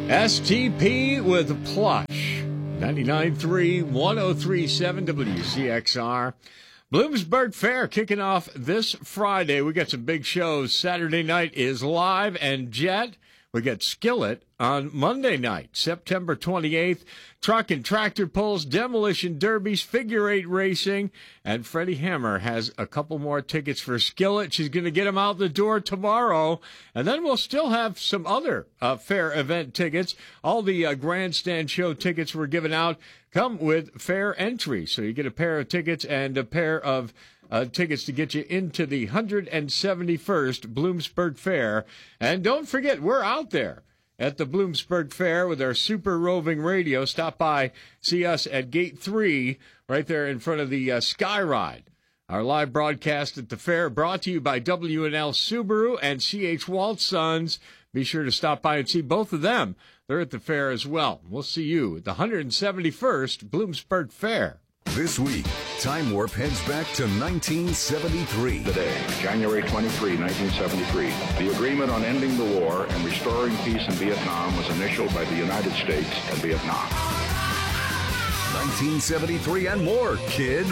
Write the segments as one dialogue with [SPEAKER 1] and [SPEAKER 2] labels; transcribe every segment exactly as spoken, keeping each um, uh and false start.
[SPEAKER 1] S T P with Plush. ninety-nine point three, one oh three point seven W Z X R. Bloomsburg Fair kicking off this Friday. We got some big shows. Saturday night is Live and Jet. We got Skillet on Monday night, September twenty-eighth. Truck and tractor pulls, demolition derbies, figure eight racing. And Freddie Hammer has a couple more tickets for Skillet. She's going to get them out the door tomorrow. And then we'll still have some other uh, fair event tickets. All the uh, grandstand show tickets were given out come with fair entry. So you get a pair of tickets and a pair of Uh, tickets to get you into the one hundred seventy-first Bloomsburg Fair. And don't forget, we're out there at the Bloomsburg Fair with our super roving radio. Stop by, see us at Gate three, right there in front of the uh, Sky Ride. Our live broadcast at the fair brought to you by W and L Subaru and C H Waltz Sons. Be sure to stop by and see both of them. They're at the fair as well. We'll see you at the one hundred seventy-first Bloomsburg Fair.
[SPEAKER 2] This week, Time Warp heads back to nineteen seventy-three.
[SPEAKER 3] Today, January twenty-third, nineteen seventy-three, the agreement on ending the war and restoring peace in Vietnam was initialed by the United States and Vietnam.
[SPEAKER 2] nineteen seventy-three and more, kids.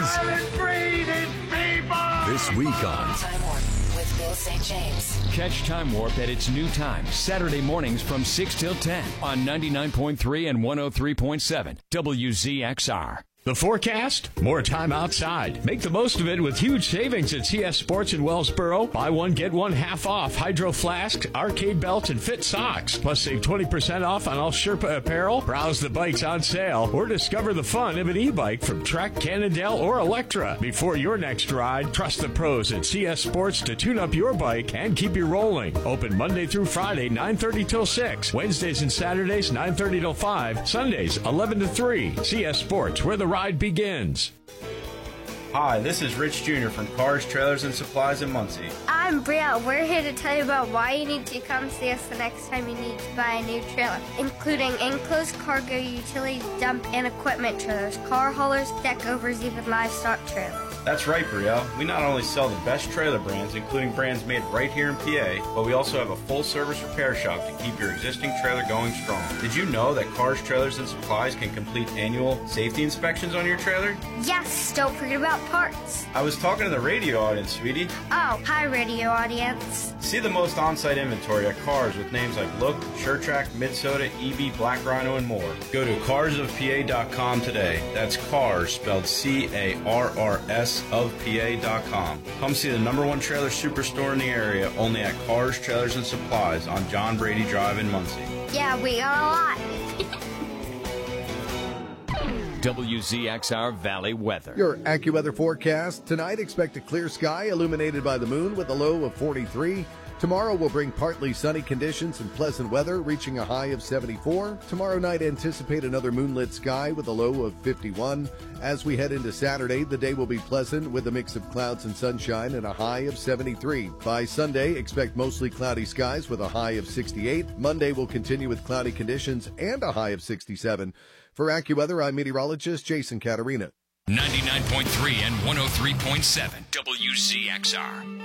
[SPEAKER 2] This week on
[SPEAKER 4] Time Warp with Bill Saint James.
[SPEAKER 5] Catch Time Warp at its new time, Saturday mornings from six till ten on ninety-nine point three and one oh three point seven W Z X R.
[SPEAKER 1] The forecast? More time outside. Make the most of it with huge savings at C S Sports in Wellsboro. Buy one, get one half off Hydro Flask, arcade belts, and fit socks. Plus save twenty percent off on all Sherpa apparel. Browse the bikes on sale or discover the fun of an e-bike from Trek, Cannondale, or Electra. Before your next ride, trust the pros at C S Sports to tune up your bike and keep you rolling. Open Monday through Friday, nine thirty till six. Wednesdays and Saturdays, nine thirty till five. Sundays, eleven to three. C S Sports, where the ride begins.
[SPEAKER 6] Hi, this is Rich Junior from Cars, Trailers, and Supplies in Muncie.
[SPEAKER 7] I'm Bria. We're here to tell you about why you need to come see us the next time you need to buy a new trailer, including enclosed cargo, utility dump, and equipment trailers, car haulers, deck overs, even livestock trailers.
[SPEAKER 6] That's right, Brielle. We not only sell the best trailer brands, including brands made right here in P A, but we also have a full-service repair shop to keep your existing trailer going strong. Did you know that Cars, Trailers, and Supplies can complete annual safety inspections on your trailer?
[SPEAKER 7] Yes, don't forget about parts.
[SPEAKER 6] I was talking to the radio audience, sweetie.
[SPEAKER 7] Oh, hi, radio audience.
[SPEAKER 6] See the most on-site inventory at Cars with names like Look, SureTrack, Midsoda, E B, Black Rhino, and more. Go to cars of P A dot com today. That's Cars, spelled C A R R S of P A dot com. Come see the number one trailer superstore in the area, only at Cars, Trailers, and Supplies on John Brady Drive in Muncie.
[SPEAKER 7] Yeah, we got a lot.
[SPEAKER 5] W Z X R Valley weather.
[SPEAKER 8] Your AccuWeather forecast. Tonight, expect a clear sky illuminated by the moon with a low of forty-three. Tomorrow will bring partly sunny conditions and pleasant weather, reaching a high of seventy-four. Tomorrow night, anticipate another moonlit sky with a low of fifty-one. As we head into Saturday, the day will be pleasant with a mix of clouds and sunshine and a high of seventy-three. By Sunday, expect mostly cloudy skies with a high of sixty-eight. Monday will continue with cloudy conditions and a high of sixty-seven. For AccuWeather, I'm meteorologist Jason Caterina.
[SPEAKER 5] ninety-nine point three and one oh three point seven W Z X R.